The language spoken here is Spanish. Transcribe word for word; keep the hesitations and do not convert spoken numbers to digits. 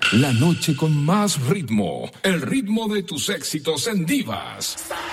La noche con más ritmo, el ritmo de tus éxitos en Divas.